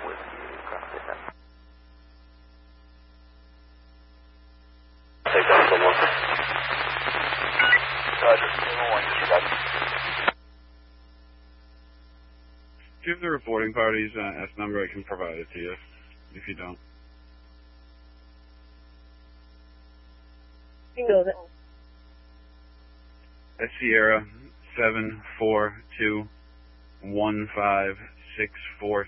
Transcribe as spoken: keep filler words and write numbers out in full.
Whiskey, cross that. Take down someone. Roger, one, disregard. If you have the reporting party's uh, S number, I can provide it to you, if you don't. You know that. That's Sierra seven four two one five six four